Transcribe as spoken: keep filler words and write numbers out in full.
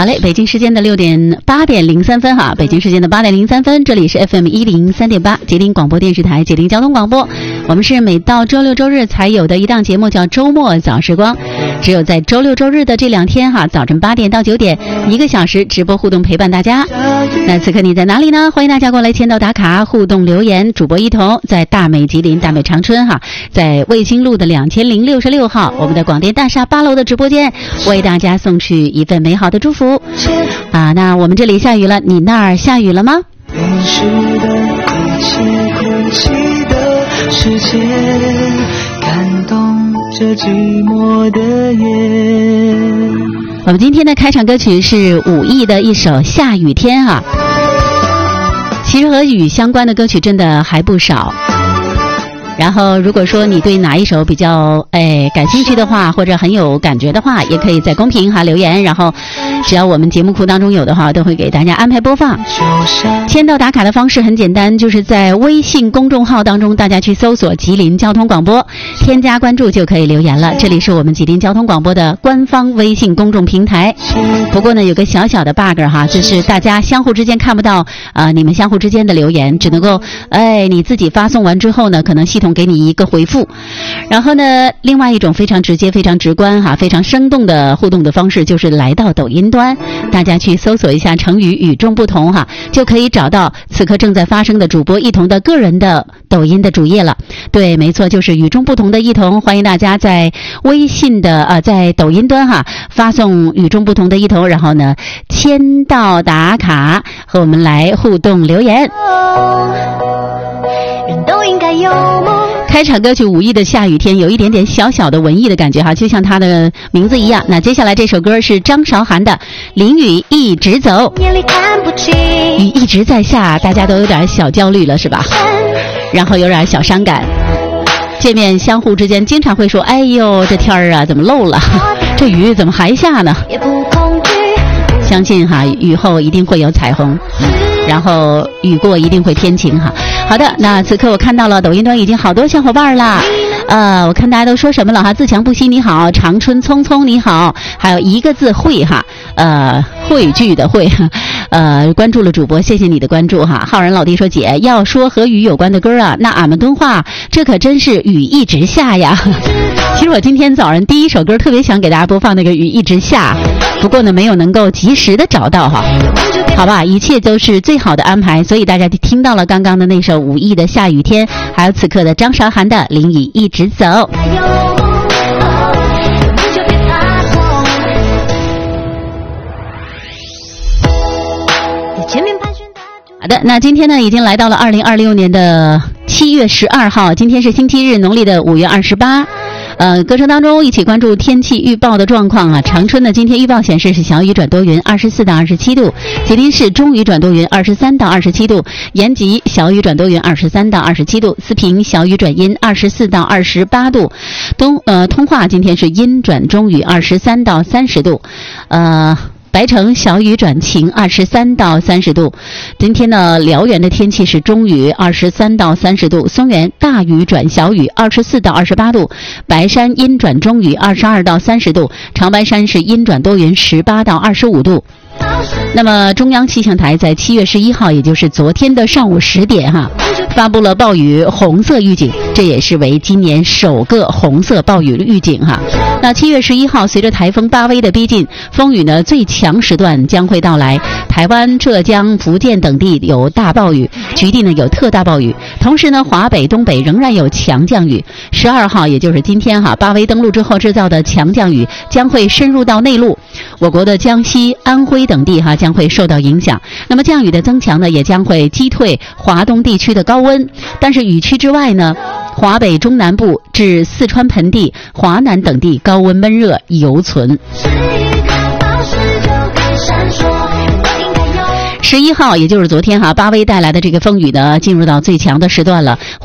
好嘞，北京时间的六点八点零三分哈，北京时间的八点零三分，这里是 F M 一零三点八吉林广播电视台吉林交通广播。我们是每到周六周日才有的一档节目，叫周末早时光。只有在周六周日的这两天哈，早晨八点到九点，一个小时直播互动陪伴大家。那此刻你在哪里呢？欢迎大家过来签到打卡互动留言。主播一彤在大美吉林大美长春哈，在卫星路的两千零六十六号，我们的广电大厦八楼的直播间，为大家送去一份美好的祝福啊！那我们这里下雨了，你那儿下雨了吗？ 淋湿的一切空气的世界，感动这寂寞的夜。 我们今天的开场歌曲是武艺的一首《下雨天》啊。其实和雨相关的歌曲真的还不少。然后如果说你对哪一首比较哎感兴趣的话，或者很有感觉的话，也可以在公屏哈留言，然后只要我们节目库当中有的话，都会给大家安排播放。签到打卡的方式很简单，就是在微信公众号当中大家去搜索吉林交通广播，添加关注就可以留言了。这里是我们吉林交通广播的官方微信公众平台。不过呢有个小小的 bug 哈，就是大家相互之间看不到啊、呃、你们相互之间的留言，只能够哎你自己发送完之后呢，可能系统给你一个回复。然后呢另外一种非常直接非常直观哈非常生动的互动的方式，就是来到抖音端，大家去搜索一下成语与众不同哈，就可以找到此刻正在发生的主播一彤的个人的抖音的主页了。对，没错，就是与众不同的一彤。欢迎大家在微信的呃在抖音端哈发送与众不同的一彤，然后呢签到打卡和我们来互动留言。 人都应该有梦。 开场歌曲武艺的下雨天有一点点小小的文艺的感觉哈，就像它的名字一样。那接下来这首歌是张韶涵的《淋雨一直走》，雨一直在下，大家都有点小焦虑了是吧？然后有点小伤感，见面相互之间经常会说，哎呦这天儿啊怎么漏了，这雨怎么还下呢？相信哈雨后一定会有彩虹，嗯，然后雨过一定会天晴哈。好的，那此刻我看到了抖音端已经好多小伙伴啦，呃，我看大家都说什么了哈？自强不息你好，长春匆匆你好，还有一个字汇哈，呃，汇聚的汇，呃，关注了主播，谢谢你的关注哈。浩然老弟说，姐要说和雨有关的歌啊，那俺们敦化这可真是雨一直下呀。其实我今天早上第一首歌特别想给大家播放那个雨一直下，不过呢没有能够及时的找到哈。好吧，一切都是最好的安排，所以大家听到了刚刚的那首武艺的下雨天，还有此刻的张韶涵的淋雨一直走。好的，那今天呢已经来到了二零二六年的七月十二号，今天是星期日，农历的五月二十八。呃，歌声当中一起关注天气预报的状况啊。长春的今天预报显示是小雨转多云，二十四到二十七度；吉林市中雨转多云，二十三到二十七度；延吉小雨转多云，二十三到二十七度；四平小雨转阴，二十四到二十八度；东呃通化今天是阴转中雨，二十三到三十度；呃。白城小雨转晴，二十三到三十度。今天呢，辽源的天气是中雨，二十三到三十度。松原大雨转小雨，二十四到二十八度。白山阴转中雨，二十二到三十度。长白山是阴转多云，十八到二十五度。那么中央气象台在七月十一号，也就是昨天的上午十点哈，发布了暴雨红色预警，这也是为今年首个红色暴雨预警哈。那七月十一号，随着台风巴威的逼近，风雨呢最强时段将会到来，台湾、浙江、福建等地有大暴雨，局地呢有特大暴雨，同时呢华北、东北仍然有强降雨。十二号，也就是今天哈，巴威登陆之后制造的强降雨将会深入到内陆，我国的江西、安徽等地哈将会受到影响。那么降雨的增强呢，也将会击退华东地区的高温，但是雨区之外呢，华北中南部至四川盆地、华南等地高温闷热犹存。十一号，也就是昨天哈，巴威带来的这个风雨呢，进入到最强的时段了。